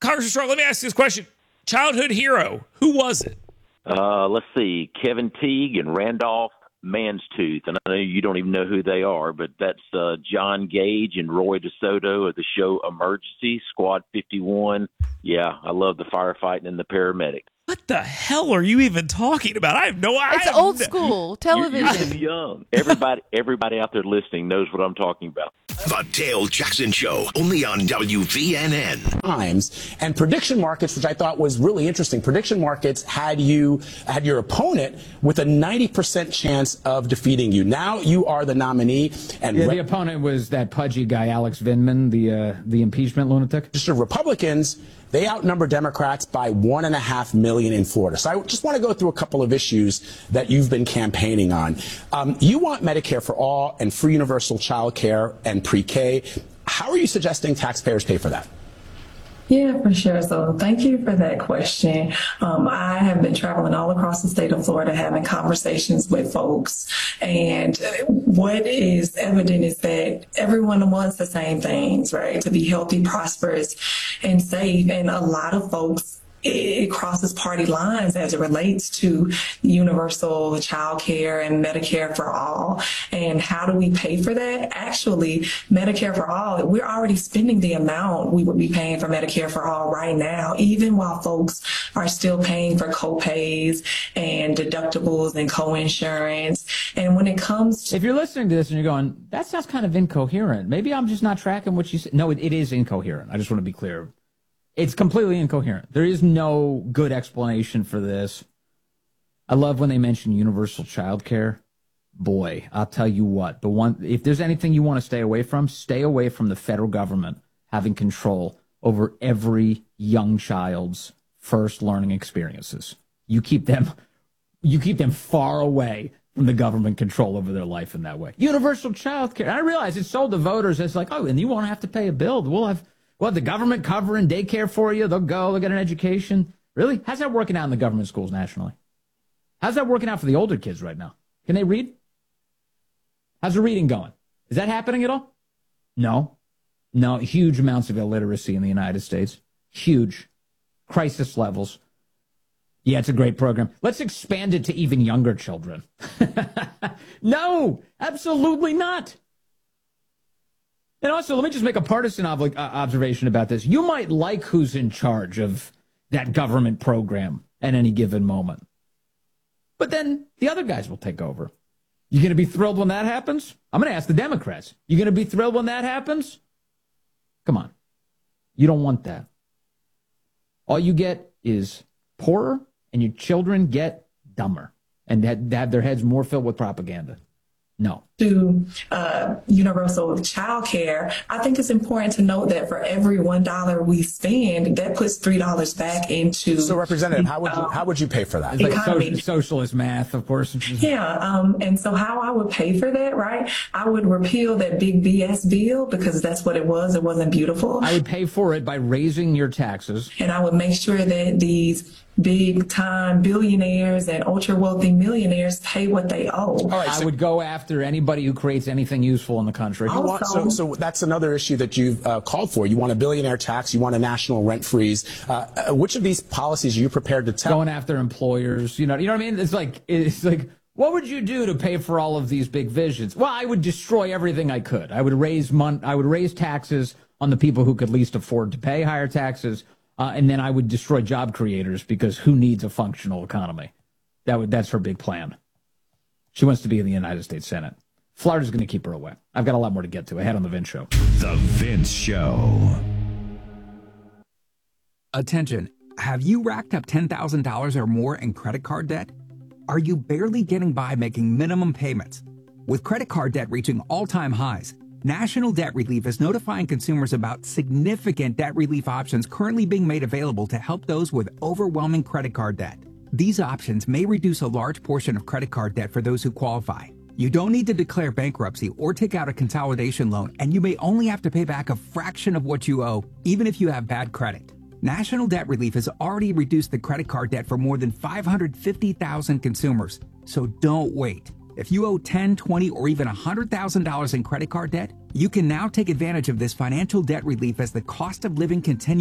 Congressman Strong, let me ask you this question. Childhood hero, who was it? Let's see, Kevin Teague and Randolph Manstooth. And I know you don't even know who they are, but that's John Gage and Roy DeSoto of the show Emergency, Squad 51. Yeah, I love the firefighting and the paramedic. What the hell are you even talking about? I have no idea. It's old school television. You're too young. Everybody out there listening knows what I'm talking about. The Dale Jackson Show, only on WVNN. Times and prediction markets, which I thought was really interesting. Prediction markets had your opponent with a 90% chance of defeating you. Now you are the nominee, and the opponent was that pudgy guy, Alex Vindman, the impeachment lunatic. Just Republicans. They outnumber Democrats by 1.5 million in Florida. So I just want to go through a couple of issues that you've been campaigning on. You want Medicare for all and free universal child care and pre-K. How are you suggesting taxpayers pay for that? Yeah, for sure. So thank you for that question. I have been traveling all across the state of Florida having conversations with folks. And what is evident is that everyone wants the same things, right? To be healthy, prosperous, and safe. And a lot of folks, it crosses party lines as it relates to universal child care and Medicare for all. And how do we pay for that? Actually, Medicare for all, we're already spending the amount we would be paying for Medicare for all right now, even while folks are still paying for co-pays and deductibles and co-insurance. And when it comes to... If you're listening to this and you're going, that sounds kind of incoherent. Maybe I'm just not tracking what you said. No, it is incoherent. I just want to be clear. It's completely incoherent. There is no good explanation for this. I love when they mention universal child care. Boy, I'll tell you what. If there's anything you want to stay away from the federal government having control over every young child's first learning experiences. You keep them far away from the government control over their life in that way. Universal child care. And I realize it's sold to voters as like, oh, and you won't have to pay a bill. We'll have the government covering daycare for you. They'll get an education. Really? How's that working out in the government schools nationally? How's that working out for the older kids right now? Can they read? How's the reading going? Is that happening at all? No. Huge amounts of illiteracy in the United States. Huge. Crisis levels. Yeah, it's a great program. Let's expand it to even younger children. No, absolutely not. And also, let me just make a partisan observation about this. You might like who's in charge of that government program at any given moment. But then the other guys will take over. You going to be thrilled when that happens? I'm going to ask the Democrats. You going to be thrilled when that happens? Come on. You don't want that. All you get is poorer, and your children get dumber and have their heads more filled with propaganda. No. To universal child care, I think it's important to note that for every $1 we spend, that puts $3 back into. So, Representative, how would you pay for that? It's like socialist math, of course. Yeah, and so how I would pay for that, right? I would repeal that big BS bill because that's what it was. It wasn't beautiful. I would pay for it by raising your taxes, and I would make sure that these big-time billionaires and ultra-wealthy millionaires pay what they owe. All right, I would go after anybody who creates anything useful in the country. So that's another issue that you've called for. You want a billionaire tax. You want a national rent freeze. Which of these policies are you prepared to tell? Going after employers. You know what I mean? It's like, what would you do to pay for all of these big visions? Well, I would destroy everything I could. I would raise taxes on the people who could least afford to pay higher taxes. And then I would destroy job creators because who needs a functional economy? That's her big plan. She wants to be in the United States Senate. Florida's going to keep her away. I've got a lot more to get to. Ahead on The Vince Show. The Vince Show. Attention. Have you racked up $10,000 or more in credit card debt? Are you barely getting by making minimum payments? With credit card debt reaching all-time highs, National Debt Relief is notifying consumers about significant debt relief options currently being made available to help those with overwhelming credit card debt. These options may reduce a large portion of credit card debt for those who qualify. You don't need to declare bankruptcy or take out a consolidation loan, and you may only have to pay back a fraction of what you owe, even if you have bad credit. National Debt Relief has already reduced the credit card debt for more than 550,000 consumers, so don't wait. If you owe $10, $20, or even $100,000 in credit card debt, you can now take advantage of this financial debt relief as the cost of living continues